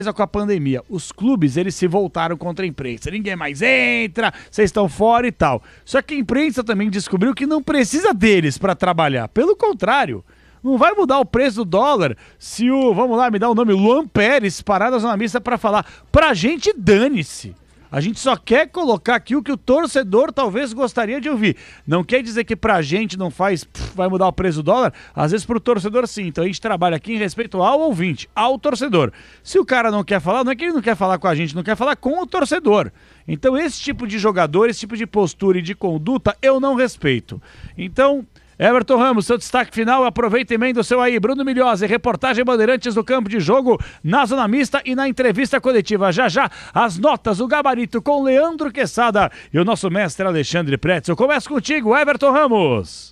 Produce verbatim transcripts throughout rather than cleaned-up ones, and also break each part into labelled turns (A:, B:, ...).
A: com a pandemia. Os clubes, eles se voltaram contra a imprensa. Ninguém mais entra, vocês estão fora e tal. Só que a imprensa também descobriu que não precisa deles para trabalhar. Pelo contrário, não vai mudar o preço do dólar se o, vamos lá, me dá o nome, Luan Pérez, parar na zona mista para falar. Pra gente, dane-se. A gente só quer colocar aqui o que o torcedor talvez gostaria de ouvir. Não quer dizer que pra gente não faz, pff, vai mudar o preço do dólar? Às vezes pro torcedor sim. Então a gente trabalha aqui em respeito ao ouvinte, ao torcedor. Se o cara não quer falar, não é que ele não quer falar com a gente, não quer falar com o torcedor. Então esse tipo de jogador, esse tipo de postura e de conduta, eu não respeito. Então... Everton Ramos, seu destaque final, aproveita e emenda o seu aí. Bruno Milhose, reportagem Bandeirantes do campo de jogo, na zona mista e na entrevista coletiva. Já já, as notas, o gabarito com Leandro Quesada e o nosso mestre Alexandre Pretzel. Começa contigo, Everton Ramos.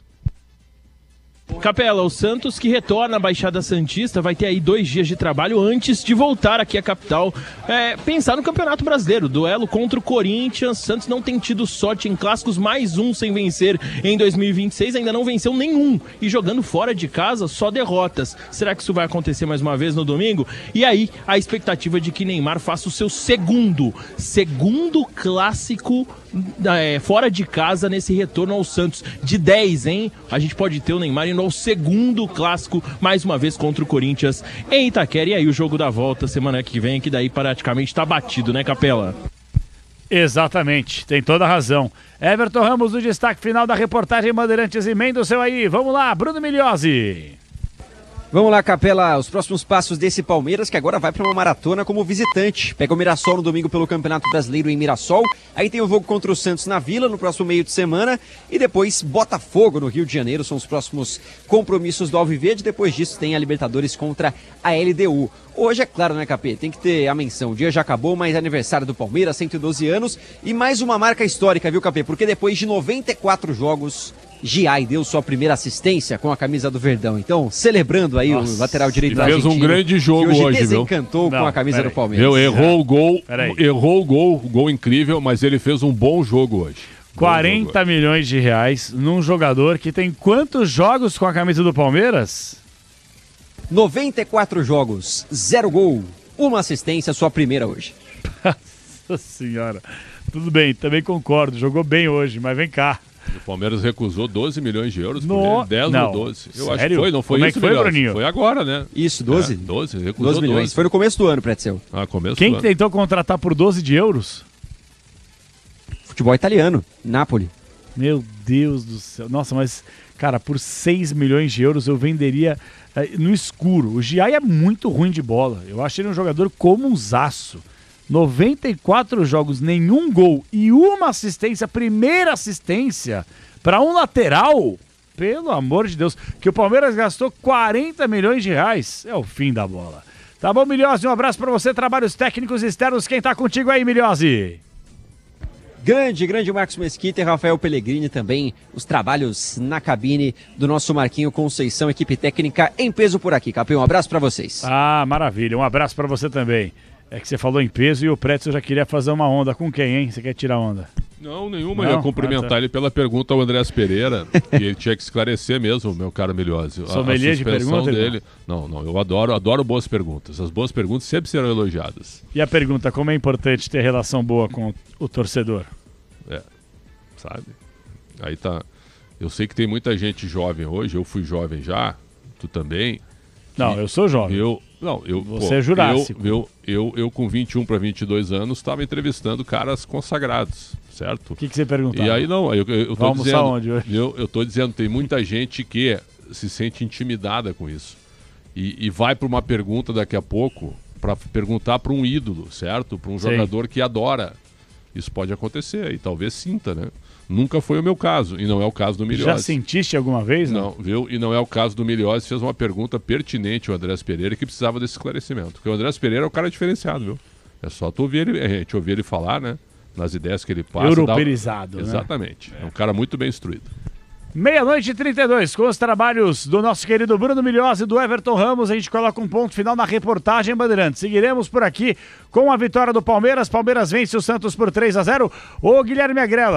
B: Capela, o Santos que retorna à Baixada Santista vai ter aí dois dias de trabalho antes de voltar aqui à capital, é, pensar no Campeonato Brasileiro, duelo contra o Corinthians. Santos não tem tido sorte em clássicos, mais um sem vencer em dois mil e vinte e seis, ainda não venceu nenhum e jogando fora de casa só derrotas. Será que isso vai acontecer mais uma vez no domingo? E aí a expectativa de que Neymar faça o seu segundo, segundo clássico é, fora de casa nesse retorno ao Santos. De dez, hein? A gente pode ter o Neymar indo ao segundo clássico, mais uma vez contra o Corinthians em Itaquera. E aí o jogo da volta semana que vem, que daí praticamente tá batido, né, Capela?
A: Exatamente, tem toda a razão. Everton Ramos, o destaque final da reportagem Bandeirantes, emenda o seu aí. Vamos lá, Bruno Milhose.
C: Vamos lá, Capela, os próximos passos desse Palmeiras, que agora vai para uma maratona como visitante. Pega o Mirassol no domingo pelo Campeonato Brasileiro em Mirassol. Aí tem o jogo contra o Santos na Vila no próximo meio de semana. E depois Botafogo no Rio de Janeiro. São os próximos compromissos do Alviverde. Depois disso tem a Libertadores contra a L D U. Hoje é claro, né, Capê? Tem que ter a menção. O dia já acabou, mas é aniversário do Palmeiras, cento e doze anos. E mais uma marca histórica, viu, Capê? Porque depois de noventa e quatro jogos... Giai deu sua primeira assistência com a camisa do Verdão. Então, celebrando aí Nossa, o lateral direito da Argentina.
D: Fez um grande jogo hoje, hoje,
C: desencantou
D: viu?
C: com a camisa do Palmeiras.
D: Meu, errou o gol, errou o gol, gol incrível, mas ele fez um bom jogo hoje.
A: quarenta milhões de reais num jogador que tem quantos jogos com a camisa do Palmeiras?
C: noventa e quatro jogos, zero gol, uma assistência, sua primeira hoje.
A: Nossa senhora. Tudo bem, também concordo, jogou bem hoje, mas vem cá.
D: O Palmeiras recusou doze milhões de euros
A: no...
D: por ele, dez
A: não.
D: ou doze. Eu
A: Sério?
D: acho que foi, não foi
A: Como
D: isso,
A: é que foi, Bruninho?
D: Foi agora, né?
C: Isso, doze?
D: É, doze, recusou
C: doze milhões.
D: doze.
C: Foi no começo do ano, Pretzel.
D: Ah, começo
A: Quem
D: do ano.
A: tentou contratar por doze de euros?
C: Futebol italiano, Napoli.
A: Meu Deus do céu. Nossa, mas, cara, por seis milhões de euros eu venderia eh, no escuro. O Giai é muito ruim de bola. Eu acho ele um jogador comunzaço. noventa e quatro jogos, nenhum gol e uma assistência, primeira assistência para um lateral. Pelo amor de Deus, que o Palmeiras gastou quarenta milhões de reais. É o fim da bola. Tá bom, Milhose? Um abraço para você, trabalhos técnicos externos. Quem tá contigo aí, Milhose?
C: Grande, grande Marcos Mesquita e Rafael Pellegrini também, os trabalhos na cabine do nosso Marquinho Conceição, equipe técnica em peso por aqui. Capê, um abraço para vocês.
A: Ah, maravilha, um abraço para você também. É que você falou em peso e o Pretzel já queria fazer uma onda. Com quem, hein? Você quer tirar onda?
D: Não, nenhuma.
A: Não?
D: Eu ia cumprimentar
A: Ah, tá.
D: ele pela pergunta ao Andrés Pereira, que ele tinha que esclarecer mesmo, meu caro Milhose.
A: Sommelier de pergunta,
D: dele. Não, não, eu adoro, adoro boas perguntas. As boas perguntas sempre serão elogiadas.
A: E a pergunta, como é importante ter relação boa com o torcedor?
D: É, sabe? Aí tá. Eu sei que tem muita gente jovem hoje, eu fui jovem já, tu também.
A: Não, eu sou jovem.
D: Eu, não, eu,
A: Você
D: pô,
A: é jurássico.
D: Eu, eu, eu, eu com vinte e um para vinte e dois anos estava entrevistando caras consagrados, certo?
A: O que, que você perguntava?
D: E aí não, eu, eu, eu tô
A: Vamos
D: dizendo,
A: aonde hoje?
D: Eu, eu tô dizendo, tem muita gente que se sente intimidada com isso e, e vai para uma pergunta daqui a pouco para perguntar para um ídolo, certo? Para um
A: Sim.
D: jogador que adora. Isso pode acontecer e talvez sinta, né? Nunca foi o meu caso, e não é o caso do Milhose.
A: Já sentiste alguma vez, não?
D: Não, viu? E não é o caso do Milhose, fez uma pergunta pertinente ao Andrés Pereira que precisava desse esclarecimento. Porque o Andrés Pereira é um cara diferenciado, viu? É só tu ouvir ele, a gente ouvir ele falar, né? Nas ideias que ele passa.
A: Europeirizado,
D: dá...
A: né?
D: Exatamente. É. é um cara muito bem instruído.
A: Meia-noite e trinta e dois, com os trabalhos do nosso querido Bruno Milhose e do Everton Ramos, a gente coloca um ponto final na reportagem Bandeirantes. Seguiremos por aqui com a vitória do Palmeiras. Palmeiras vence o Santos por três a zero. Ô Guilherme Agrela,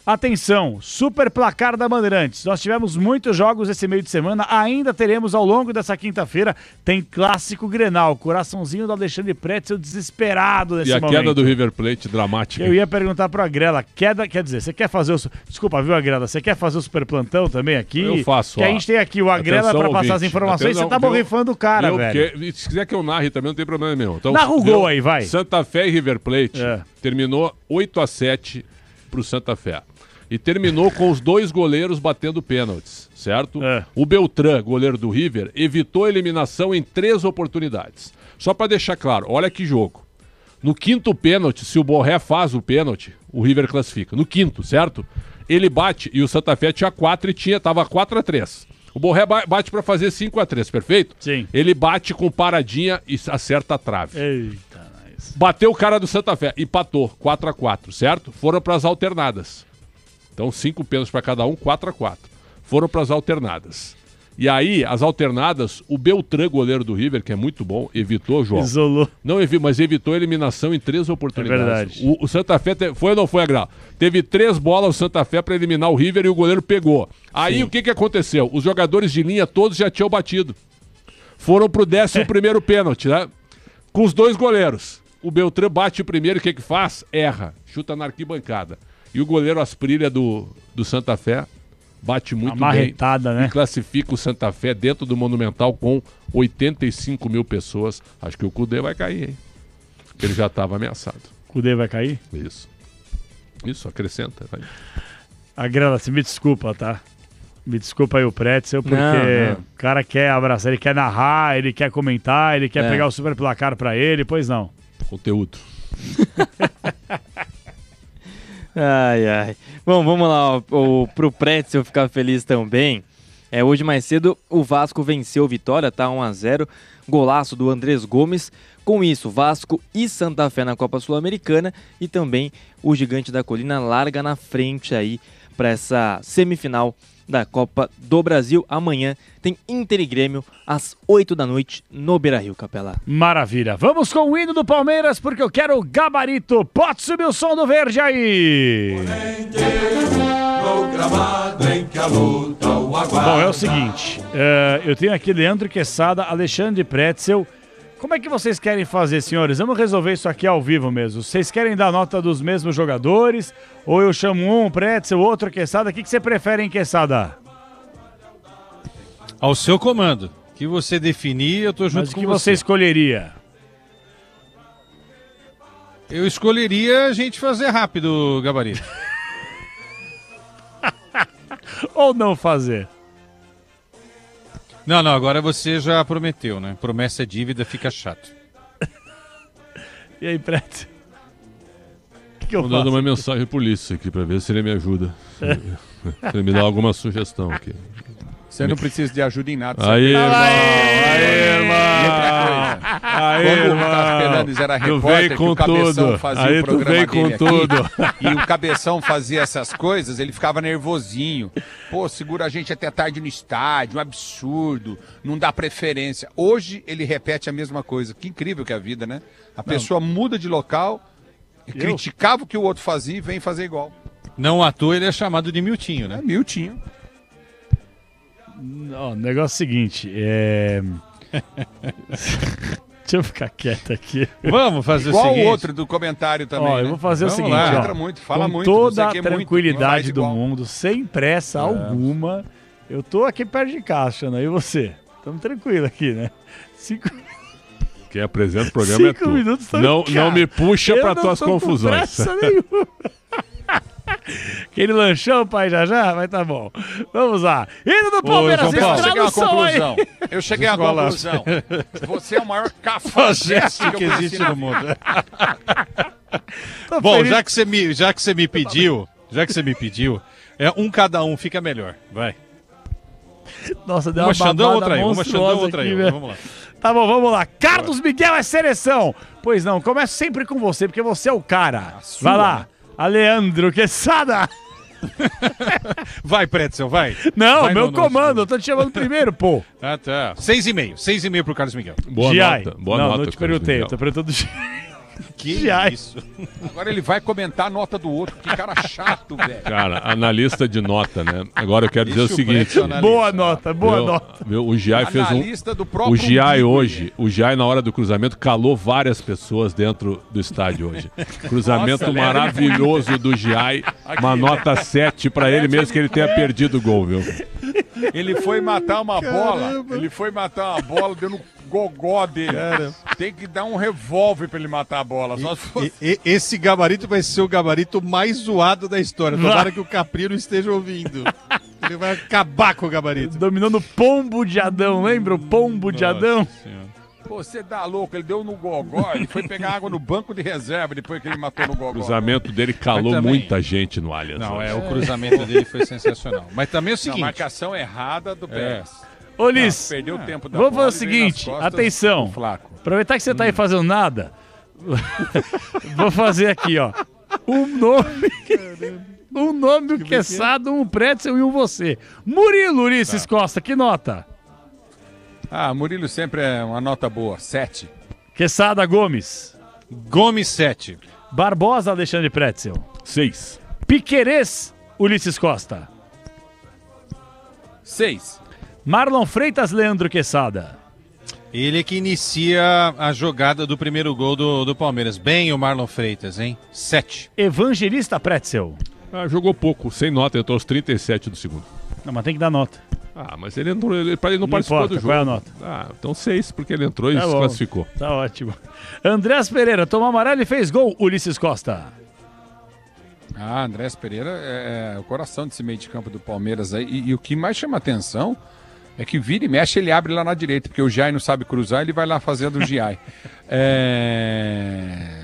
A: Atenção, super placar da Bandeirantes. Nós tivemos muitos jogos esse meio de semana, ainda teremos ao longo dessa quinta-feira. Tem clássico Grenal, coraçãozinho do Alexandre Pretzel desesperado nesse momento.
D: E a queda do River Plate dramática.
A: Eu ia perguntar pro Agrela, queda, quer dizer, você quer fazer o... Desculpa, viu, Agrela? Você quer fazer o super plantão também aqui?
D: Eu faço.
A: Que ó, a gente tem aqui o Agrela para passar as informações.
D: Atenção,
A: você tá borrifando o cara,
D: eu,
A: velho.
D: Que, se quiser que eu narre também, não tem problema nenhum. Então,
A: narra o gol aí, vai.
D: Santa Fé e River Plate
A: é.
D: terminou oito a sete pro Santa Fé. E terminou com os dois goleiros batendo pênaltis, certo?
A: É.
D: O Beltrán, goleiro do River, evitou a eliminação em três oportunidades. Só para deixar claro, olha que jogo. No quinto pênalti, se o Borré faz o pênalti, o River classifica. No quinto, certo? Ele bate e o Santa Fé tinha quatro e tinha, tava quatro a três. O Borré bate para fazer cinco a três, perfeito?
A: Sim.
D: Ele bate com paradinha e acerta a trave.
A: Eita, nice.
D: Bateu o cara do Santa Fé, empatou, quatro a quatro, certo? Foram para as alternadas. Então, cinco pênaltis para cada um, quatro a quatro. Foram para as alternadas. E aí, as alternadas, o Beltrán, goleiro do River, que é muito bom, evitou o jogo.
A: Isolou.
D: Não, mas evitou a eliminação em três oportunidades.
A: É verdade.
D: O, o Santa Fé, te... foi ou não foi, Agra? Teve três bolas o Santa Fé para eliminar o River e o goleiro pegou. Aí, Sim. o que, que aconteceu? Os jogadores de linha todos já tinham batido. Foram pro décimo primeiro pênalti, né? Com os dois goleiros. O Beltrán bate o primeiro, o que que faz? Erra. Chuta na arquibancada. E o goleiro Asprilha do, do Santa Fé bate muito
A: Amarretada,
D: bem
A: né?
D: E classifica o Santa Fé dentro do Monumental com oitenta e cinco mil pessoas. Acho que o Cudê vai cair, hein? Porque ele já estava ameaçado.
A: Cudê vai cair?
D: Isso. Isso, acrescenta. Vai.
A: Agrela, você me desculpa, tá? Me desculpa aí o Pretzel, porque
C: não, não.
A: o cara quer abraçar, ele quer narrar, ele quer comentar, ele quer
C: é.
A: pegar o super placar pra ele, pois não.
D: Conteúdo.
E: Ai, ai. Bom, vamos lá, ó, o, pro Pretzel ficar feliz também. É, hoje mais cedo o Vasco venceu o Vitória, tá? um a zero. Golaço do Andrés Gomes. Com isso, Vasco e Santa Fé na Copa Sul-Americana. E também o Gigante da Colina larga na frente aí para essa semifinal da Copa do Brasil. Amanhã tem Inter e Grêmio às oito da noite no Beira-Rio, Capelá.
A: Maravilha. Vamos com o hino do Palmeiras, porque eu quero o gabarito. Pode subir o som do verde aí. Bom, é o seguinte, uh, eu tenho aqui Leandro Quesada, Alexandre Pretzel. Como é que vocês querem fazer, senhores? Vamos resolver isso aqui ao vivo mesmo. Vocês querem dar nota dos mesmos jogadores? Ou eu chamo um, Pretzel, outro, Quesada? O que, que você prefere, hein, Quesada?
F: Ao seu comando. O que você definir, eu tô junto
A: Mas o
F: com
A: que
F: você.
A: você escolheria?
F: Eu escolheria a gente fazer rápido, Gabarito.
A: Ou não fazer?
F: Não, não, agora você já prometeu, né? Promessa é dívida, fica chato.
A: E aí, Pretzel? O que, que eu
D: Vou
A: faço?
D: dando uma mensagem pro Ulisses aqui pra ver se ele me ajuda. Se ele me dá alguma sugestão aqui.
G: Você não precisa de ajuda em nada.
D: Aí, irmão!
A: Aí,
D: irmão!
G: E outra coisa,
D: Aí,
G: quando
D: irmão!
G: o Carlos Fernandes era
D: Tu
G: repórter,
D: vem
G: que
D: com
G: o Cabeção
D: tudo.
G: fazia
D: Aí
G: o
D: tu
G: programa
D: vem com
G: dele aqui,
D: tudo.
G: e o Cabeção fazia essas coisas, ele ficava nervosinho. Pô, segura a gente até tarde no estádio, um absurdo, não dá preferência. Hoje ele repete a mesma coisa. Que incrível que é a vida, né? A pessoa muda de local, criticava o que o outro fazia e vem fazer igual.
F: Não à toa ele é chamado de Miltinho, né?
G: É Miltinho.
A: Ó, o negócio é o seguinte, é... Deixa eu ficar quieto aqui.
F: Vamos fazer
G: Igual
F: o seguinte.
G: o outro do comentário também,
A: Ó, eu
G: né?
A: vou fazer
F: Vamos
A: o seguinte,
F: lá.
A: ó,
G: Entra muito, fala
A: com
G: muito,
A: toda
G: você
A: a
G: quer muito,
A: tranquilidade
G: faz
A: do
G: igual.
A: mundo, sem pressa alguma, eu tô aqui perto de caixa, né? E você? Estamos tranquilo aqui, né? Cinco...
D: Quem apresenta o programa
A: Cinco
D: é tu.
A: minutos tá-
D: Não,
A: Cara,
D: não me puxa
A: eu
D: pra
A: não
D: tuas
A: tô com
D: confusões.
A: pressa nenhuma. Aquele lanchão, pai, já já? Mas tá bom. Vamos lá. Indo do Palmeiras,
F: João Paulo.
G: Eu cheguei a uma
A: tradução aí.
G: conclusão. Eu cheguei a uma
F: Escola.
G: conclusão. Você é o maior
F: O
G: cafajeste
F: gesto
G: que
F: que
G: eu
F: existe
G: conheci na
F: no
G: vida.
F: mundo.
A: Tô
F: Bom,
A: feliz.
F: já que você me, já que você me pediu, já que você me pediu, é um cada um fica melhor. Vai.
A: Nossa, deu
F: Uma
A: uma
F: Xandão,
A: babada
F: outra eu. Uma
A: monstruosa
F: Xandão, outra
A: aqui,
F: eu.
A: velho.
F: Vamos lá.
A: Tá bom, vamos lá. Carlos Miguel é seleção. Pois não, começo sempre com você, porque você é o cara.
G: sua,
A: Vai lá.
G: né?
A: Aleandro Quesada.
F: Vai, Pretzel, vai.
A: Não,
F: Vai
A: meu
F: no- no-
A: comando, eu tô te chamando primeiro, pô.
F: Ah, tá. Seis e meio. Seis e meio pro Carlos Miguel.
D: Boa
A: G I.
D: nota. Boa
A: não,
D: nota,
A: não te
D: Carlos
A: perguntei,
D: Miguel.
A: eu tô perguntando...
F: Que
A: Giai.
F: isso?
G: Agora ele vai comentar a nota do outro. Que cara chato, velho.
D: Cara, analista de nota, né? Agora eu quero dizer o
F: Deixa o
D: seguinte.
F: Preto analisar.
A: Boa nota, boa
D: Meu,
A: nota.
D: meu, o Giai fez um.
G: Analista do próprio
D: O Giai
G: umbigo,
D: hoje, o Giai na hora do cruzamento calou várias pessoas dentro do estádio hoje. Cruzamento
G: Nossa,
D: maravilhoso do Giai. Uma nota sete pra ele, mesmo que ele tenha perdido o gol, viu?
G: Ele foi matar uma bola. Ele foi matar uma bola, deu no gogó dele. Tem que dar um revólver pra ele matar a bola. Só se fosse...
F: E- e- esse gabarito vai ser o gabarito mais zoado da história. Tomara que o Caprino esteja ouvindo. Ele vai acabar com o gabarito.
A: Dominando o pombo de Adão, lembra o pombo de Adão?
G: Pô, você dá louco, ele deu no gogó, ele foi pegar água no banco de reserva depois que ele matou no
D: O
G: gogó.
D: cruzamento dele calou
F: Mas também-
D: muita gente no Allianz.
F: Não,
D: hoje.
F: é, o cruzamento dele foi sensacional. Mas também é o
G: Não,
F: seguinte.
G: marcação errada do Pérez.
A: Ô, Liz,
G: Perdeu o tempo da
A: vamos
G: bola
A: fazer o
G: e veio nas
A: seguinte,
G: costas
A: atenção.
G: do Flaco.
A: aproveitar que você tá aí fazendo nada, vou fazer aqui, ó, um nome... Um nome, um Quesada, um Pretzel e um você. Murilo Ulisses Costa, que nota?
G: Ah, Murilo sempre é uma nota boa, sete.
A: Quesada Gomes.
F: Gomes sete.
A: Barbosa Alexandre Pretzel.
D: Seis.
A: Piquerez Ulisses Costa.
G: Seis.
A: Marlon Freitas Leandro Quesada.
F: Ele é que inicia a jogada do primeiro gol do, do Palmeiras. Bem o Marlon Freitas, hein? Sete.
A: Evangelista Pretzel.
D: Ah, jogou pouco, sem nota, entrou aos trinta e sete do segundo.
A: Não, mas tem que dar nota.
D: Ah, mas ele entrou, ele, ele não,
A: Não
D: participou
A: importa,
D: do jogo.
A: qual é a nota?
D: Ah, então seis, porque ele entrou e
A: Tá
D: se
A: bom.
D: classificou.
A: Tá ótimo. Andrés Pereira tomou amarelo e fez gol. Ulisses Costa.
G: Ah, Andrés Pereira é, é o coração desse meio de campo do Palmeiras aí. E, e o que mais chama atenção é que vira e mexe, ele abre lá na direita, porque o Giai não sabe cruzar, ele vai lá fazer a do Giai. É...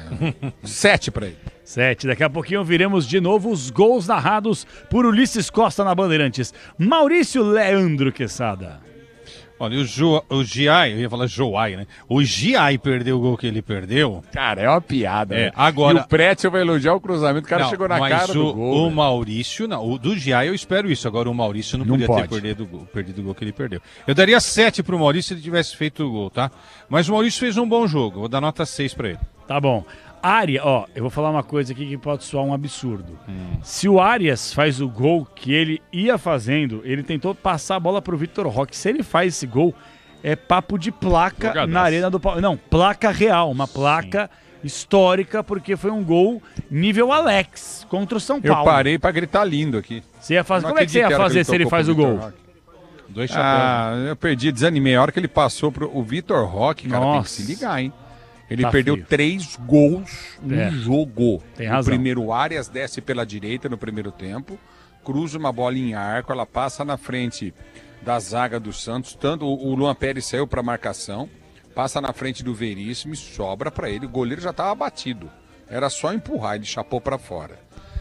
G: Sete pra ele.
A: Sete. Daqui a pouquinho viremos de novo os gols narrados por Ulisses Costa na Bandeirantes. Maurício Leandro Quesada.
F: Olha, o, jo, o Giai, eu ia falar Joai, né? O Giai perdeu o gol que ele perdeu.
G: Cara, é uma piada.
F: É,
G: né?
F: agora-
G: E o Pretzel vai elogiar o cruzamento, o cara
F: Não,
G: chegou na
F: mas
G: cara
F: o,
G: do gol.
F: o
G: velho.
F: Maurício, não. O do Giai eu espero isso. Agora o Maurício não,
G: Não
F: podia
G: pode.
F: ter perdido o, gol, perdido o gol que ele perdeu. Eu daria sete pro Maurício se ele tivesse feito o gol, tá? Mas o Maurício fez um bom jogo. Vou dar nota seis pra ele.
A: Tá bom. Ária, ó, eu vou falar uma coisa aqui que pode soar um absurdo. Se o Arias faz o gol que ele ia fazendo, ele tentou passar a bola pro Vitor Roque. Se ele faz esse gol, é papo de placa
D: Jogadaço.
A: na arena do Palmeiras. Não, placa real, uma placa histórica, porque foi um gol nível Alex contra o São
G: Eu
A: Paulo.
G: parei pra gritar lindo aqui.
A: Você ia fazer...
G: Não
A: Como é que você ia
G: acreditei a hora
A: fazer se ele
G: tocou
A: faz
G: pro
A: o gol?
G: Vitor Roque.
F: Dois chapéus.
G: Ah, eu perdi, desanimei. A hora que ele passou pro o Vitor Roque, cara,
A: Nossa.
G: tem que se ligar, hein? Ele
A: Tá
G: perdeu
A: feio.
G: três gols no
A: É.
G: jogo.
A: Tem
G: O
A: razão.
G: primeiro, Arias desce pela direita no primeiro tempo, cruza uma bola em arco, ela passa na frente da zaga do Santos, tanto o o Luan Pérez saiu para marcação, passa na frente do Veríssimo e sobra para ele. O goleiro já estava batido. Era só empurrar, ele chapou para fora.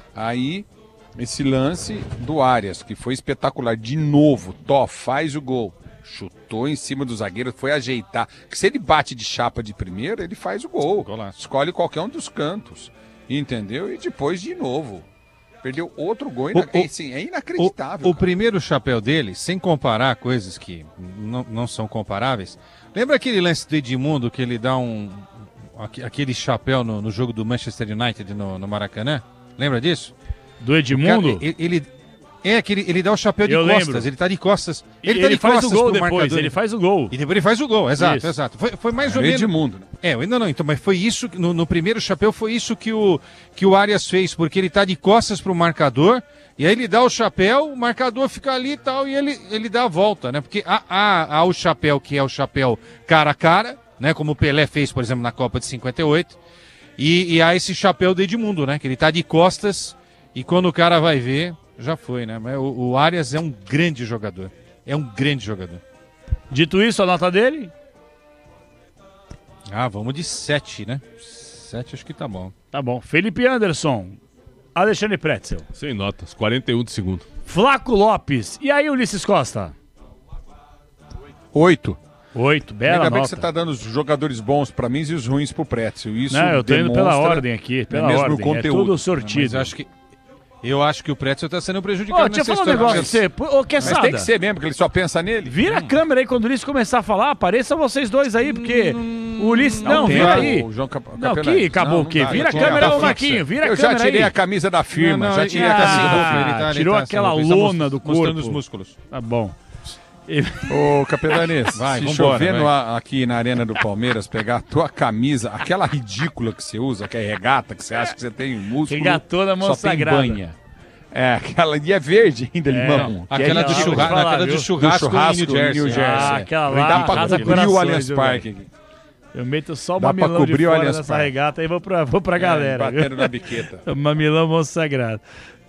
G: Aí, esse lance do Arias, que foi espetacular. De novo, Tó faz o gol. Chutou em cima do zagueiro, foi ajeitar. Que se ele bate de chapa de primeira, ele faz o gol.
F: Golaço.
G: Escolhe qualquer um dos cantos. Entendeu? E depois de novo. Perdeu outro gol. Inac...
F: O- o-
G: Sim, é inacreditável.
F: O, o
G: cara.
F: primeiro chapéu dele, sem comparar coisas que não, não são comparáveis. Lembra aquele lance do Edmundo que ele dá um. aque- aquele chapéu no, no jogo do Manchester United no, no Maracanã? Lembra disso?
A: Do Edmundo?
F: Cara, ele, ele- é que ele, ele dá o chapéu de
A: Eu
F: costas.
A: lembro.
F: Ele tá de costas.
A: Ele,
F: Ele, tá de
A: faz o
F: costas
A: gol
F: pro
A: depois,
F: marcador.
A: ele faz o gol.
F: E depois ele faz o gol, exato,
A: Isso.
F: exato. Foi, foi mais ou
G: É o
F: menos.
G: Edmundo, né?
F: É, não, não, então, mas foi isso, que- no, no primeiro chapéu foi isso que o, que o Arias fez, porque ele tá de costas pro marcador, e aí ele dá o chapéu, o marcador fica ali e tal, e ele, ele dá a volta, né? Porque há, há, há o chapéu que é o chapéu cara a cara, né? Como o Pelé fez, por exemplo, na Copa de cinquenta e oito, e, e há esse chapéu do Edmundo, né? Que ele tá de costas, e quando o cara vai ver, já foi, né? Mas o, o Arias é um grande jogador, é um grande jogador.
A: Dito isso, a nota dele?
F: Ah, vamos de sete, né? Sete acho que tá bom.
A: Tá bom. Felipe Anderson. Alexandre Pretzel.
D: Sem notas, quarenta e um de segundo.
A: Flaco Lopes. E aí, Ulisses Costa?
G: Oito.
A: Oito. Bela
G: Ainda bem
A: nota.
G: que você tá dando os jogadores bons pra mim e os ruins pro Pretzel. Isso
A: Não, eu tô indo pela
G: demonstra
A: ordem aqui. Pela
G: mesmo
A: ordem.
G: o conteúdo.
A: É tudo
F: Mas
A: sortido.
F: eu acho que eu acho que o Pretzel tá sendo prejudicado
A: Ô, deixa eu
F: nessa
A: falar um
F: história.
A: negócio pra você. Ô,
G: Mas
A: Quesada.
G: tem que ser mesmo, porque ele só pensa nele.
A: Vira a câmera aí quando o Ulisses começar a falar. Apareça vocês dois aí, porque O Ulisses, não,
G: tem,
A: vira
G: o
A: aí.
G: João Cap-
A: Não,
G: Capelani.
A: que acabou
G: Não,
A: o quê?
G: não dá,
A: Vira a
G: já tinha-
A: câmera,
G: tá
A: ô
G: fixa.
A: Marquinho, vira a
G: Eu
A: câmera
G: já tirei
A: aí.
G: a camisa da firma,
F: Não, não,
G: já
F: ele-
G: tirei
F: ele
G: a
F: tá
G: camisa
F: assim,
G: da
A: Ah,
G: firma.
F: ele tá- ele
A: tirou
F: tá
A: aquela
F: assim, ele tá
A: lona
F: most-
A: do
F: mostrando
A: corpo.
F: os músculos.
A: Tá bom.
G: Ô, Capelani,
F: Vai,
G: se
F: vambora,
G: chover
F: vai.
G: no- aqui na Arena do Palmeiras, pegar a tua camisa, aquela ridícula que você usa, que é regata, que você acha que você tem um músculo,
A: Regatona
G: só tem
A: Monsagrada.
G: banha. É, aquela e é verde ainda, limão. que
F: Aquela
G: é
F: do
G: ridícula.
F: churrasco,
A: falar,
F: aquela
A: viu?
F: do churrasco,
G: Do churrasco
F: em New Jersey.
G: em New Jersey.
A: Ah, aquela
G: Não
A: lá,
G: dá pra
A: arrasa
G: cobrir o
A: corações,
G: Allianz
A: viu,
G: Parque
A: velho?
G: aqui.
A: Eu meto só o
G: Dá pra
A: mamilão de
G: cobrir o
A: fora
G: Allianz
A: nessa
G: Parque.
A: regata e vou pra, vou pra galera.
G: É,
A: viu?
G: batendo na biqueta.
A: O mamilão Monsagrado.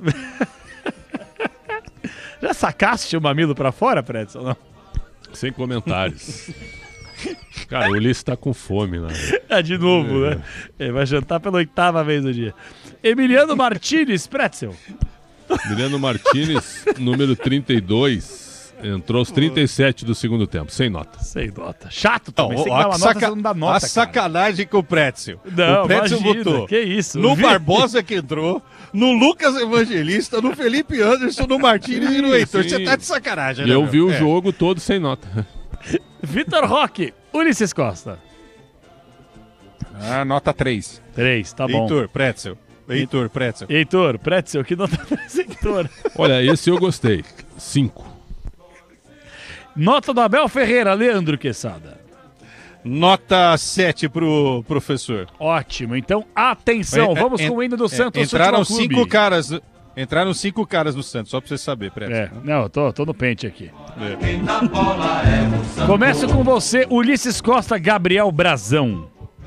A: Já sacaste o mamilo pra fora, Predson? Não?
D: Sem comentários. Cara, o Ulisses tá com fome, né?
A: É de novo, né? Ele vai jantar pela oitava vez do dia. Emiliano Martinez, Pretzel.
D: Miliano Martinez, número trinta e dois, entrou aos trinta e sete do segundo tempo, sem nota.
A: Sem nota. Chato
H: Não,
A: também. Você tem que
H: a,
A: dar uma nota,
H: saca-
A: você não dá nota,
H: a
A: cara.
H: sacanagem com o Pretzel.
A: Não,
H: o Pretzel
A: imagina,
H: votou
A: que isso.
H: no
A: Vi-
H: Barbosa que entrou, no Lucas Evangelista, no Felipe Anderson, no Martínez e no Heitor. Você tá de sacanagem,
D: E
H: né,
D: eu
H: meu?
D: vi o
H: É.
D: jogo todo sem nota.
A: Vitor Roque, Ulisses Costa.
G: Ah, nota três.
A: Três, tá bom.
H: Heitor, Pretzel. Heitor, Pretzel.
A: Heitor, Pretzel, que nota três, Heitor.
D: Olha, esse eu gostei. Cinco.
A: Nota do Abel Ferreira, Leandro Quesada.
H: Nota sete pro professor.
A: Ótimo, então atenção,
H: É, é,
A: vamos
H: en-
A: com o hino do
H: é,
A: Santos
H: Entraram
A: Futebol Clube.
H: cinco caras. Entraram cinco caras no Santos, só pra você saber, Pretzel.
A: É, não, eu tô, tô no pente aqui.
H: É.
A: Começo com você, Ulisses Costa, Gabriel Brazão.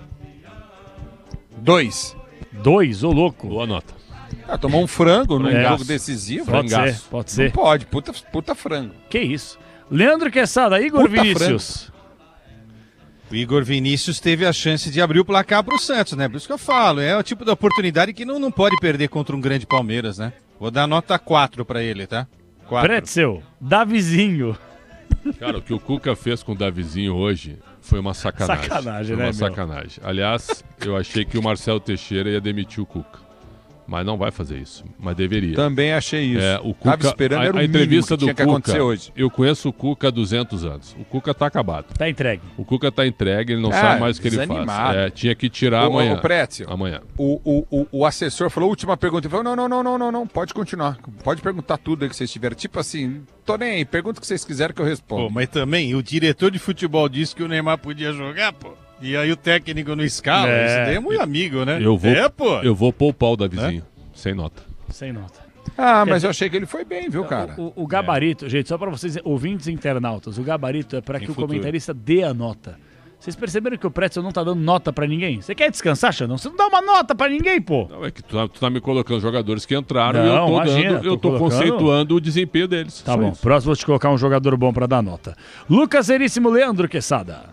G: Dois.
A: Dois, ô louco.
D: Boa nota.
G: Ah, tomou um frango num
A: É.
G: jogo decisivo.
A: Pode ser,
G: Frangaço.
A: pode
G: Não
A: ser.
G: pode, puta, puta frango.
A: Que isso. Leandro Quesada, Igor
G: Puta
A: Vinícius.
F: O Igor Vinícius teve a chance de abrir o placar pro Santos, né? Por isso que eu falo, é o tipo de oportunidade que não, não pode perder contra um grande Palmeiras, né? Vou dar nota quatro pra ele, tá? quatro.
A: Pretzel, Davizinho.
D: Cara, o que o Cuca fez com o Davizinho hoje foi uma sacanagem.
A: Sacanagem,
D: foi
A: né,
D: uma
A: meu?
D: sacanagem. Aliás, eu achei que o Marcelo Teixeira ia demitir o Cuca. Mas não vai fazer isso. Mas deveria.
G: Também achei isso.
D: É, o
G: Tava
D: Cuca,
G: esperando,
D: a,
G: era o
D: a entrevista
G: mínimo que tinha
D: do
G: que acontecer
D: Cuca,
G: hoje.
D: eu conheço o Cuca há duzentos anos. O Cuca tá acabado.
A: Tá entregue.
D: O Cuca tá entregue, ele não
G: É,
D: sabe mais o que ele
G: desanimado.
D: faz. É, tinha que tirar
G: Ô,
D: amanhã.
G: ô, Pretzel.
D: Amanhã.
G: O, o, o, o assessor falou, última pergunta. Ele falou, não, não, não, não, não, não, pode continuar. Pode perguntar tudo aí que vocês tiverem. Tipo assim, tô nem aí, pergunta o que vocês quiserem que eu respondo.
H: Pô, mas também o diretor de futebol disse que o Neymar podia jogar, pô. E aí o técnico não escala.
A: É.
H: Isso daí é muito amigo, né?
D: Eu vou,
H: É, pô.
D: eu vou poupar o Davizinho. Sem nota.
A: Sem nota.
G: Ah, mas eu achei que ele foi bem, viu, cara?
A: O, o gabarito, gente, só pra vocês, ouvintes e internautas, o gabarito é pra que o
H: futuro.
A: comentarista dê a nota. Vocês perceberam que o Pretzel não tá dando nota pra ninguém? Você quer descansar, Xandão? Você não dá uma nota pra ninguém, pô.
D: Não, é que tu, tá- tu tá me colocando jogadores que entraram
A: Não,
D: e eu tô,
A: imagina,
D: dando, eu
A: tô
D: tô
A: colocando-
D: conceituando o desempenho deles.
A: Tá
D: Só
A: bom,
D: isso.
A: próximo vou te colocar um jogador bom pra dar nota. Lucas Veríssimo, Leandro Quesada.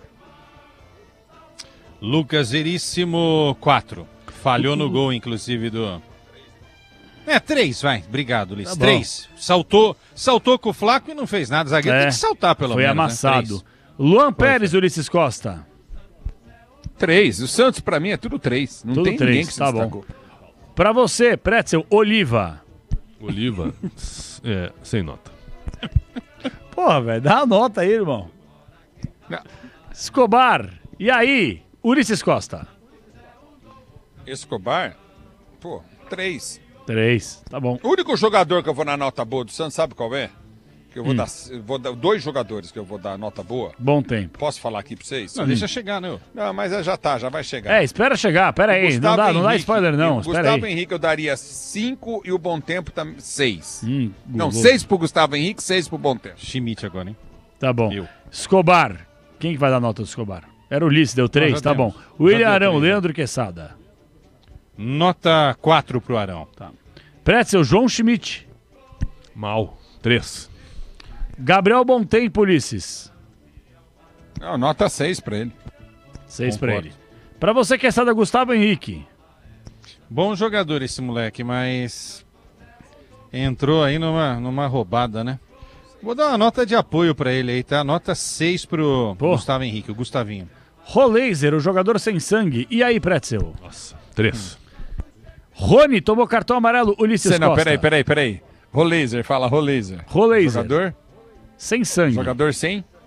F: Lucas Veríssimo, quatro. Falhou no gol, inclusive, do... É, três, vai. Obrigado, Ulisses.
A: Tá bom.
F: três. Saltou, saltou com o Flaco e não fez nada. Zagueiro
A: É,
F: tem que saltar, pelo
A: Foi
F: menos. né?
A: amassado.
F: Três.
A: Luan Pérez, Ulisses Costa.
G: Três. O Santos, pra mim, é tudo três. Não
A: Tudo
G: tem
A: três,
G: ninguém que se
A: tá bom.
G: destacou.
A: Pra você, Pretzel, Oliva.
D: Oliva, é, sem nota.
A: Porra, velho, dá a nota aí, irmão.
G: Não.
A: Escobar. E aí, Ulisses Costa.
G: Escobar, pô, três.
A: Três, tá bom.
G: O único jogador que eu vou na nota boa do Santos, sabe qual é? Que eu vou,
A: Hum.
G: dar, eu vou dar. Dois jogadores que eu vou dar nota boa.
A: Bom tempo.
G: Posso falar aqui pra vocês?
F: Não, deixa chegar, né? ô?
G: Não, mas já tá, já vai chegar.
A: É, espera chegar, pera aí. Não
G: Gustavo
A: dá, não dá
G: Henrique,
A: spoiler, não.
G: O
A: Espera
G: Gustavo
A: aí.
G: Henrique eu daria cinco e o Bom Tempo também seis.
A: Hum,
G: Não,
A: gol.
G: seis pro Gustavo Henrique, seis pro Bom Tempo.
F: Schmidt agora, hein?
A: Tá bom.
F: Eu.
A: Escobar. Quem que vai dar nota do Escobar? Era o Ulisses, deu três,
F: Nós já
A: tá
F: temos.
A: bom.
F: Já
A: William
F: deu
A: Arão,
F: três, né?
A: Leandro Quesada.
F: Nota quatro pro Arão.
A: Tá. Pretzel, João Schmidt.
D: Mal. Três.
A: Gabriel Bontempo, Ulisses.
G: Não, nota seis pra ele.
A: Seis pra
F: Concordo.
A: ele. Pra você, Quesada, Gustavo Henrique.
F: Bom jogador esse moleque, mas entrou aí numa, numa roubada, né? Vou dar uma nota de apoio pra ele aí, tá? Nota seis pro
A: Pô.
F: Gustavo Henrique, o Gustavinho.
A: Rolaser, o jogador sem sangue. E aí, Pretzel?
D: Nossa. Três.
A: Rony tomou cartão amarelo, Ulisses
G: Você não,
A: Costa.
G: peraí, peraí, peraí. Rolaser, fala Rolaser.
A: Rolaser.
G: Jogador?
A: Sem sangue.
G: Jogador sem?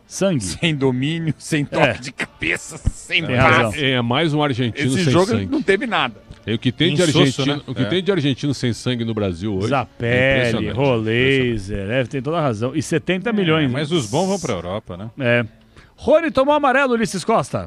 A: Sangue.
G: Sem domínio, sem toque
A: É.
G: de cabeça, sem
A: Tem razão.
G: passe.
D: É mais um argentino
G: Esse
D: sem
G: jogo
D: sangue.
G: não teve nada.
D: É o que tem de
F: Insosso,
D: argentino,
F: né?
D: o que
F: É.
D: tem de argentino sem sangue no Brasil hoje. é
A: Zapelli,
D: impressionante.
A: Rolaser, é, tem toda a razão. E setenta milhões.
F: Mas
A: né?
F: os bons vão pra Europa, né?
A: É. Rony tomou amarelo, Ulisses Costa.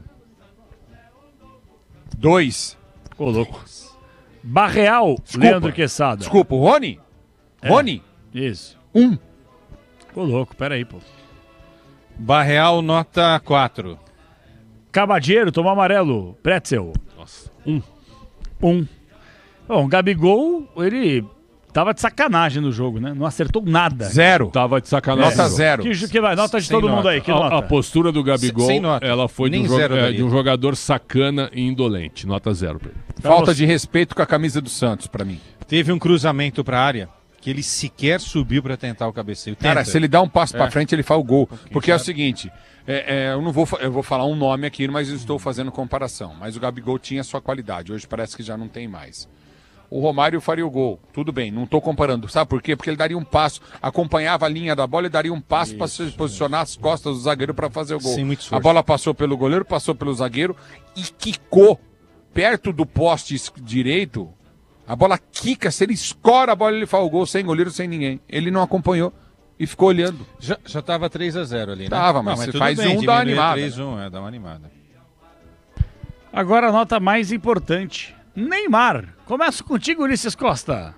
G: Dois.
A: Ficou louco. Barreal,
G: Desculpa.
A: Leandro Quesada.
G: Desculpa, o Rony?
A: É.
G: Rony?
A: Isso.
G: Um.
A: Ficou louco, peraí, pô.
F: Barreal, nota quatro.
A: Cabadeiro tomou amarelo, Pretzel.
D: Nossa, um.
A: Um. Bom, o Gabigol, ele tava de sacanagem no jogo, né? Não acertou nada.
G: Zero.
D: Tava de sacanagem.
G: Nota zero.
A: Que, que vai? Nota de
F: Sem
A: todo mundo
F: nota.
A: aí, que
D: A,
A: nota?
D: a postura do Gabigol,
F: Sem nota.
D: ela foi de
F: Nem
D: um, jo-
F: zero
D: é,
F: daria.
D: de um jogador sacana e indolente. Nota zero pra ele.
G: Falta de respeito com a camisa do Santos, pra mim.
F: Teve um cruzamento pra área que ele sequer subiu pra tentar o cabeceio.
G: Cara,
F: Tenta.
G: se ele dá um passo pra
F: É.
G: frente, ele faz o gol. Porque é o
F: sabe?
G: seguinte, é, é, eu não vou, fa- eu vou falar um nome aqui, mas eu estou fazendo comparação. Mas o Gabigol tinha sua qualidade, hoje parece que já não tem mais. O Romário faria o gol, tudo bem, não estou comparando. Sabe por quê? Porque ele daria um passo, acompanhava a linha da bola e daria um passo para se posicionar as costas do zagueiro para fazer o gol.
F: Sem muito
G: A
F: esforço.
G: bola passou pelo goleiro, passou pelo zagueiro e quicou perto do poste es- direito. A bola quica, se ele escora a bola, ele faz o gol sem goleiro, sem ninguém. Ele não acompanhou e ficou olhando.
F: Já, já tava três a zero ali, né?
G: Tava, mas você
F: tudo
G: faz
F: bem,
G: um, dá uma
F: diminuir
G: animada,
F: três a um, é, dá uma animada.
A: Agora a nota mais importante. Neymar. Começo contigo, Ulisses Costa.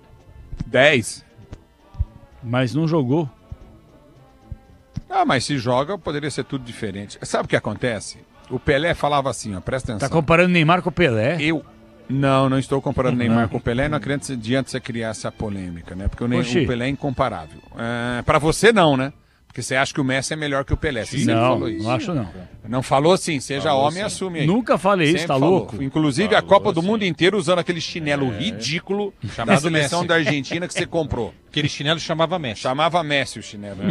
G: dez.
A: Mas não jogou.
G: Ah, mas se joga, poderia ser tudo diferente. Sabe o que acontece? O Pelé falava assim, ó, presta atenção.
A: Tá comparando Neymar com o Pelé.
G: Eu. Não, não estou comparando Neymar com o Pelé, não acredito que adianta você criar essa polêmica, né? Porque o, Ney-
A: Oxi.
G: o Pelé é incomparável. É, pra você não, né? Porque você acha que o Messi é melhor que o Pelé. Você sempre
A: Não,
G: falou isso.
A: não acho não.
G: Não falou sim, seja
F: Falou
G: homem,
F: sim.
G: assume aí.
A: Nunca falei isso,
G: Sempre
A: tá
G: falou.
A: louco?
G: Inclusive a
F: Falou
G: Copa do
F: sim.
G: Mundo inteiro usando aquele chinelo ridículo da
F: Chamado
G: seleção
F: Messi.
G: da Argentina que você comprou.
F: Aquele chinelo chamava Messi.
G: Chamava Messi o chinelo.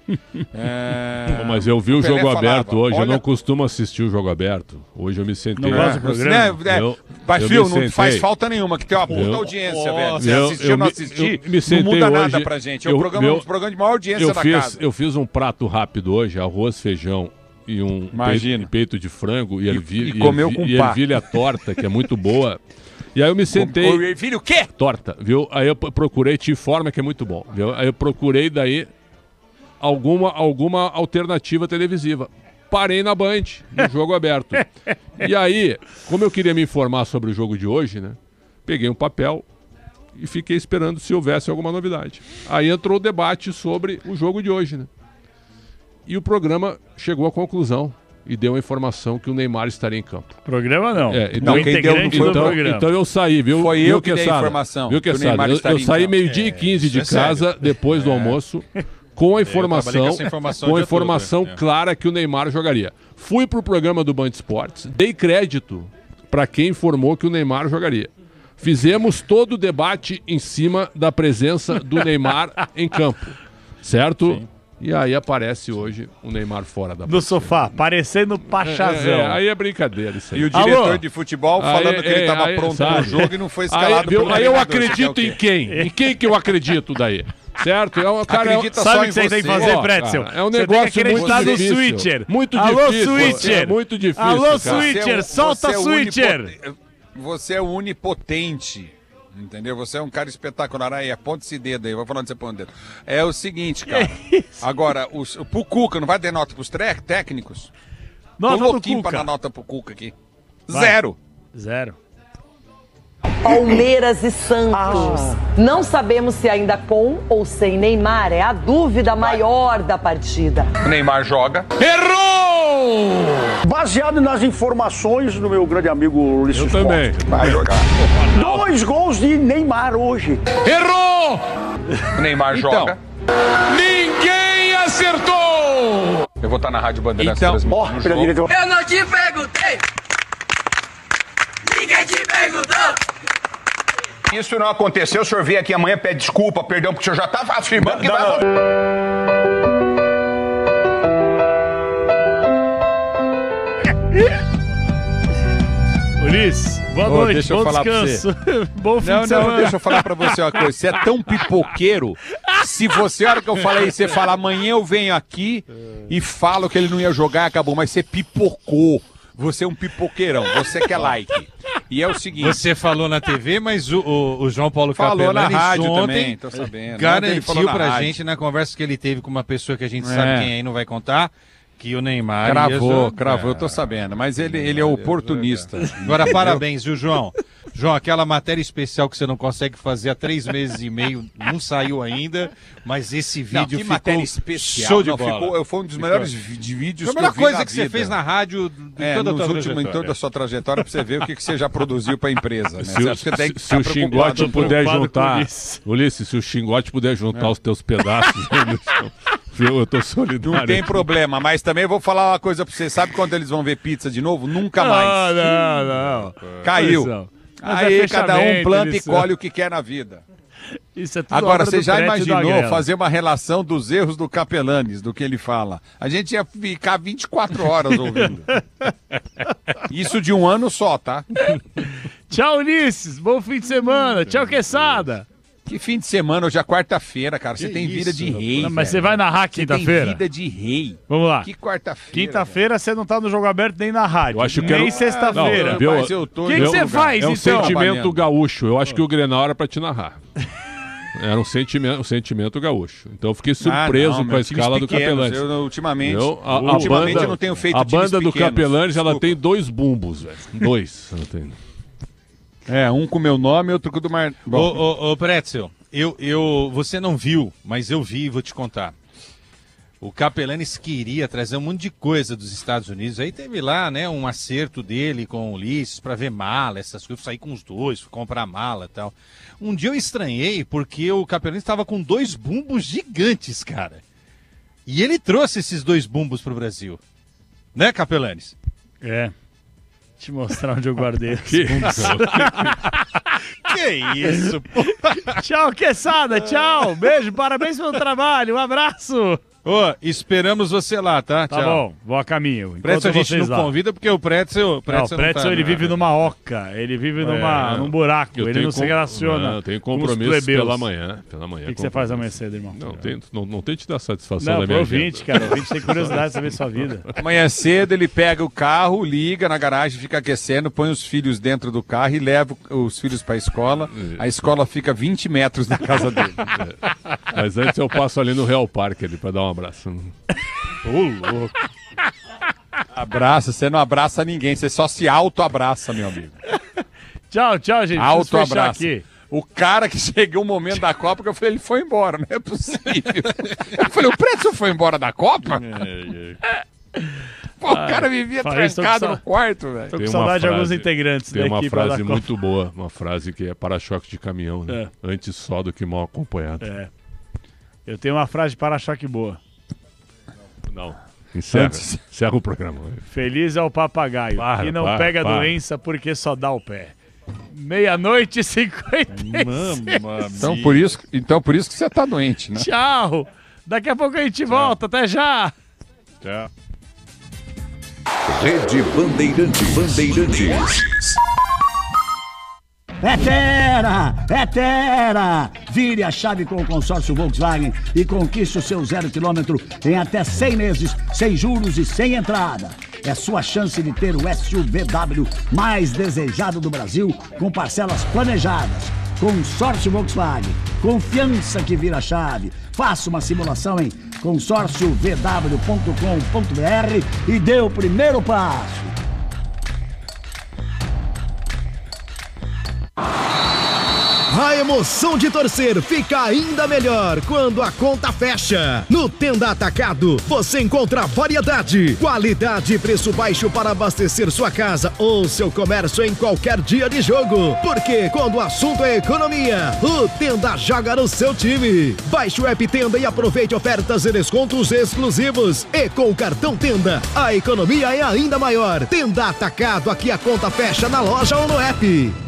G: É.
D: Pô, mas eu vi o,
G: o Pelé
D: jogo
G: falava,
D: aberto hoje, eu
G: olha-
D: não costumo assistir o jogo aberto. Hoje eu me sentei.
A: Não gosta do programa?
G: Né, é,
D: Eu-
G: mas,
D: eu
G: filho,
D: me
G: não
D: sentei.
G: faz falta nenhuma, que tem uma puta
D: Eu-
G: audiência, velho. Você
D: Eu-
G: assistir
D: eu
G: ou não
D: me-
G: assistir,
D: eu me sentei
G: não muda nada
D: hoje-
G: pra gente. É
D: eu-
G: o programa,
D: meu-
G: um dos programas de maior audiência
D: Eu
G: da
D: fiz,
G: casa.
D: eu fiz um prato rápido hoje, arroz, feijão e um
G: Imagino.
D: peito, peito de frango e, ervilha,
G: e comeu
D: ervi-
G: com
D: e
G: pá.
D: ervilha torta, que é muito boa. E aí eu me sentei...
G: O, o, filho, o quê?
D: Torta, viu? Aí eu p- procurei T-Forma, que é muito bom, viu? Aí eu procurei daí alguma, alguma alternativa televisiva. Parei na Band, no jogo aberto. E aí, como eu queria me informar sobre o jogo de hoje, né? Peguei um papel e fiquei esperando se houvesse alguma novidade. Aí entrou o debate sobre o jogo de hoje, né? E o programa chegou à conclusão e deu a informação que o Neymar estaria em campo.
A: Programa não.
D: É,
A: O
D: então-
G: quem deu não
A: integrante
G: foi
A: do
G: o
D: Então,
A: programa.
D: então eu saí, viu?
G: Foi
D: viu,
G: eu que dei a
D: Quesada?
G: informação
D: Viu,
G: que o
D: Quesada?
G: Neymar
D: Eu,
G: estaria
D: eu
G: em
D: saí
G: campo.
D: meio-dia e quinze de
F: isso é
D: casa,
F: sério.
D: depois do almoço, com a informação,
F: trabalhei com essa informação o
D: com a
F: dia todo,
D: informação
F: é.
D: clara que o Neymar jogaria. Fui pro programa do Band Esportes, dei crédito para quem informou que o Neymar jogaria. Fizemos todo o debate em cima da presença do Neymar em campo, certo? E aí aparece hoje o Neymar fora da
A: No
D: partida.
A: sofá, parecendo Pachazão.
D: É, é, aí é brincadeira isso aí.
G: E o diretor
A: Alô?
G: de futebol
D: Aí,
G: falando que ele
D: é,
G: estava
D: aí,
G: pronto
D: sabe?
G: pro jogo e não foi
D: Aí,
G: escalado
D: viu?
G: pelo
D: Aí eu
G: treinador. Você
D: acredito
G: quer o
D: em
G: quê?
D: quem? Em quem que eu acredito daí? Certo? É um, cara, é um-
G: Acredita
A: Sabe
G: só
A: o que
G: em
A: você tem que
G: você.
A: fazer,
D: Ó,
A: Pretzel?
D: cara, é um
A: Você
D: negócio
A: tem que acreditar
D: muito
A: no
D: difícil.
A: switcher.
D: Muito
A: Alô,
D: difícil,
A: switcher.
D: é muito difícil,
A: Alô,
D: cara.
A: switcher.
G: Você é o-
A: solta
G: você é o
A: switcher.
G: unipoten- Você é onipotente. Entendeu? Você é um cara espetacular. Aí, aponta esse dedo aí. Vou falando de você põe o dedo. É o seguinte, cara. Agora, o, o, pro Cuca, não vai ter nota pros tre- técnicos?
A: Nota
G: Tô
A: do
G: louquinho pra
A: Cuca.
G: dar nota pro Cuca aqui.
A: Vai.
G: Zero.
A: Zero.
I: Palmeiras e Santos. Não sabemos se ainda com ou sem Neymar. É a dúvida maior da partida.
G: O Neymar joga.
J: Baseado nas informações do meu grande amigo Ulisses
D: Eu também.
G: Vai jogar.
J: Costa. Dois gols de Neymar hoje.
G: O Neymar joga.
D: Ninguém acertou!
G: Eu vou estar na Rádio Bandeirantes Então, transmitindo
J: Ó,
G: o
J: pela
G: jogo.
J: direita.
K: Eu não te perguntei. Ninguém te perguntou.
L: Isso não aconteceu, o senhor vem aqui amanhã, pede desculpa, perdão, porque o senhor já estava afirmando que vai acontecer.
A: Ulisses, boa
G: Ô,
A: noite,
G: deixa eu
A: bom
G: falar pra
A: descanso. Bom fim
G: Não,
A: de
G: não,
A: semana.
G: deixa eu falar pra você uma coisa. Você é tão pipoqueiro Se você, a hora que eu falei, você fala, amanhã eu venho aqui e falo que ele não ia jogar e acabou, mas você pipocou. Você é um pipoqueirão, você que é like. E é o seguinte...
F: Você falou na T V, mas o, o, o João Paulo
G: falou
F: Capelani
G: na rádio
F: ontem
G: também, tô sabendo.
F: garantiu pra
G: rádio.
F: gente, na conversa que ele teve com uma pessoa que a gente
G: É.
F: sabe quem aí não vai contar, que o Neymar...
G: Cravou,
F: ia...
G: cravou, eu tô sabendo. Mas ele, ele é oportunista.
F: Agora,
G: Entendeu?
F: parabéns, viu, João? João, aquela matéria especial que você não consegue fazer há três meses e meio, não saiu ainda, mas esse
G: Não,
F: vídeo
G: que
F: ficou
G: matéria especial.
F: show de
G: Não,
F: bola.
G: ficou- foi um dos melhores vi- de vídeos
F: Foi a melhor
G: que eu vi
F: coisa
G: na
F: que você
G: vida.
F: fez na rádio em
G: É,
F: toda a
G: nos
F: tua
G: últimos, em
F: trajetória.
G: toda a sua trajetória, pra você ver o que, que você já produziu pra empresa. Né?
D: Se,
G: Você
D: o-
G: acha que você tem que
D: se
G: ficar
D: o
G: preocupado
D: Xingote
G: com-
D: puder
G: preocupado
D: juntar,
G: com isso.
D: Ulisses, se o Xingote puder juntar
G: É.
D: os teus pedaços, eu, eu tô solidário.
G: Não tem
D: aqui.
G: problema, mas também eu vou falar uma coisa pra você. Sabe quando eles vão ver pizza de novo? Nunca mais.
A: Ah, não, não.
G: Caiu.
A: Pois não. Mas é
G: Aí cada um
A: fechamento,
G: planta
A: eles
G: e colhe o que quer na vida.
A: Isso é tudo
G: Agora,
A: obra
G: você
A: do
G: já
A: Prédio e do
G: imaginou
A: Agrelo.
G: fazer uma relação dos erros do Capelanes, do que ele fala? A gente ia ficar vinte e quatro horas ouvindo. Isso de um ano só, tá?
A: Tchau, Ulisses. Bom fim de semana. Tchau, Quesada.
G: Que fim de semana? Hoje é quarta-feira, cara. Você
A: Que
G: tem vida
A: isso,
G: de rei.
A: Não, mas
G: velho.
A: você vai narrar
G: Você tem
A: quinta-feira?
G: vida de rei.
A: Vamos lá.
G: Que quarta-feira.
A: Quinta-feira você não tá no Jogo Aberto nem na rádio.
D: Eu acho que
A: nem
D: era-
A: sexta-feira.
D: Não, viu?
G: Mas eu tô
A: O que
G: em
A: que
G: meu
A: você
G: lugar.
A: faz,
D: É um
A: então?
D: sentimento gaúcho. Eu acho que o Grenal era pra te narrar. Era um sentimento, um sentimento gaúcho. Então eu fiquei surpreso
G: Ah, não,
D: com a
G: meu, times
D: escala do
G: pequenos.
D: Capelanes.
G: Eu, ultimamente,
D: Eu, a, a
G: ultimamente
D: banda,
G: eu não tenho feito
D: a
G: times
D: banda do
G: pequenos.
D: Capelanes, ela
G: Desculpa.
D: tem dois bumbos, velho. Dois. Ela tem.
G: É, um com meu nome e outro com o do Mar...
F: Ô,
G: Bom,
F: ô, ô, Pretzel, eu, eu, você não viu, mas eu vi e vou te contar. O Capelanes queria trazer um monte de coisa dos Estados Unidos. Aí teve lá, né, um acerto dele com o Ulisses para ver mala, essas coisas, sair com os dois, comprar mala e tal. Um dia eu estranhei porque o Capelanes estava com dois bumbos gigantes, cara. E ele trouxe esses dois bumbos pro Brasil. Né, Capelanes?
A: É. Te mostrar onde eu guardei. os
D: Que
A: bumbos.
F: Que isso, pô.
A: Tchau, Quesada. Tchau. Beijo. Parabéns pelo trabalho. Um abraço.
F: Ô, esperamos você lá, tá?
A: Tá bom. Vou a caminho. Enquanto
F: Pretzel a gente
A: vocês
F: não
A: lá.
F: convida porque o Pretzel...
A: Não, o Pretzel,
F: tá,
A: ele
F: né?
A: vive numa oca, ele vive numa,
D: É,
A: num buraco,
D: eu
A: ele
D: tenho
A: não se
D: com-
A: relaciona.
D: Não, eu tenho
A: com os
D: compromisso
A: plebeus.
D: pela manhã. Pela manhã
A: O que, que você faz
D: compromisso.
A: amanhã cedo, irmão?
D: Não, tento, não, não tente dar satisfação
A: Não,
D: da
A: pro
D: minha
A: ouvinte,
D: agenda.
A: cara. O ouvinte tem curiosidade de saber sua vida.
G: amanhã cedo ele pega o carro, liga na garagem, fica aquecendo, põe os filhos dentro do carro e leva os filhos pra escola. A escola fica vinte metros da casa dele.
D: Mas antes eu passo ali no Real Park ali pra dar um abraço.
G: Ô, louco. Abraça, você não abraça ninguém, você só se auto-abraça, meu amigo.
A: Tchau, tchau, gente. Preciso fechar
G: Auto-abraça.
A: aqui.
G: O cara que chegou o momento da Copa, que eu falei, ele foi embora, não é possível. Eu falei, o Pretzel foi embora da Copa? Pô, o cara vivia
A: Fala isso, tô com
G: trancado
A: sa-
G: no quarto, velho.
A: Tô com
D: Tem uma
A: saudade de alguns
D: frase-
A: integrantes
D: Tem
A: da
D: uma
A: equipe lá da
D: frase
A: Copa.
D: muito boa, uma frase que é para-choque de caminhão, né?
A: É.
D: Antes só do que mal acompanhado.
A: É. Eu tenho uma frase de para-choque boa.
D: Não. Encerra,
A: Antes-
D: encerra o programa.
A: Feliz é o papagaio,
D: Para,
A: que não
D: para,
A: pega
D: para.
A: doença porque só dá o pé. Meia-noite e cinquenta e seis.
G: Então por, isso, então por isso que você tá doente, né?
A: Tchau. Daqui a pouco a gente volta. Até já.
F: Tchau.
M: Rede Bandeirantes. Bandeirantes.
J: É Terra! É Terra! Vire a chave com o consórcio Volkswagen e conquiste o seu zero quilômetro em até cem meses, sem juros e sem entrada. É sua chance de ter o S U V W mais desejado do Brasil, com parcelas planejadas. Consórcio Volkswagen. Confiança que vira chave. Faça uma simulação em consórcio v w ponto com ponto b r e dê o primeiro passo.
N: A emoção de torcer fica ainda melhor quando a conta fecha. No Tenda Atacado, você encontra variedade, qualidade e preço baixo para abastecer sua casa ou seu comércio em qualquer dia de jogo. Porque quando o assunto é economia, o Tenda joga no seu time. Baixe o app Tenda e aproveite ofertas e descontos exclusivos. E com o cartão Tenda, a economia é ainda maior. Tenda Atacado, aqui a conta fecha na loja ou no app.